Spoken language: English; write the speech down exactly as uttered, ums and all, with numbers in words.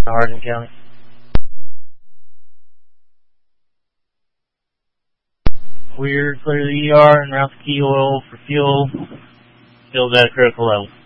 Hardin County. We're clear the E R and route the key oil for fuel. Filled at a critical level.